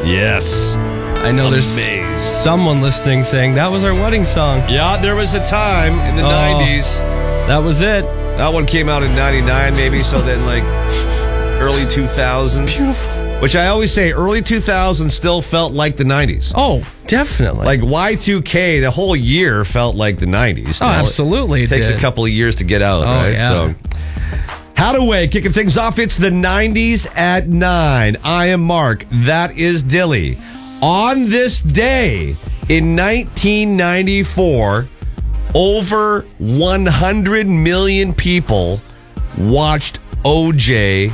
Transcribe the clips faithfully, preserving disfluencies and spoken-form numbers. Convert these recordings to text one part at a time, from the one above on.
Yes. I know Amazed. there's someone listening saying that was our wedding song. Yeah, there was a time in the Oh. nineties. That was it. That one came out in ninety-nine, maybe. So then, like, early two thousands. Beautiful. Which I always say, early two thousands still felt like the nineties. Oh, definitely. Like Y two K, the whole year felt like the nineties. oh, Now, absolutely. It It takes did. a couple of years to get out, Oh, right? yeah. So, Hadaway kicking things off. It's the nineties at nine. I am Mark. That is Dilly. On this day in nineteen ninety-four, over one hundred million people watched O J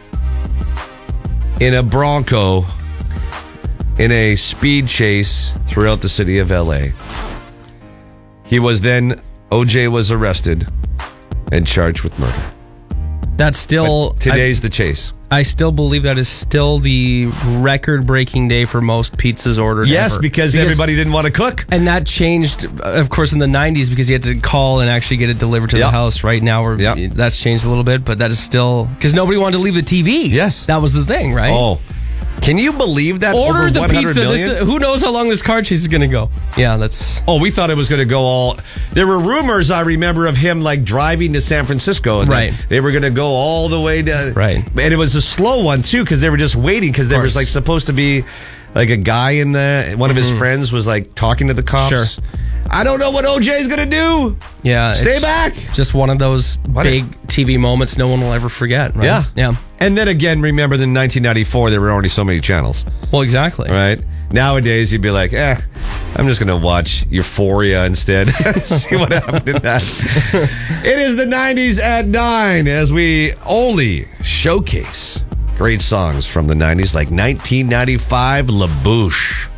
in a Bronco in a speed chase throughout the city of L A. He was then, O J was arrested and charged with murder. That's still... But today's the chase. I, I still believe that is still the record-breaking day for most pizzas ordered Yes, ever. because, everybody didn't want to cook. And that changed, of course, in the nineties because you had to call and actually get it delivered to Yep. the house. Right now, we're, Yep. that's changed a little bit, but that is still... Because nobody wanted to leave the T V. Yes. That was the thing, right? Oh, can you believe that? Order over the one hundred pizza. million? This, who knows how long this car chase is going to go? Yeah, that's... Oh, we thought it was going to go all... There were rumors, I remember, of him like driving to San Francisco. And Right. then they were going to go all the way to... Right. And it was a slow one, too, because they were just waiting, because there was like supposed to be like a guy in the... One of his friends was like talking to the cops. Sure. I don't know what O J's going to do. Yeah. Stay it's back. Just one of those What big T V moments no one will ever forget, right? Yeah. Yeah. And then again, remember in nineteen ninety-four, there were already so many channels, Well, exactly. right? Nowadays, you'd be like, eh, I'm just going to watch Euphoria instead. See what happened in that. It is the nineties at nine as we only showcase great songs from the nineties like nineteen ninety-five La Bouche.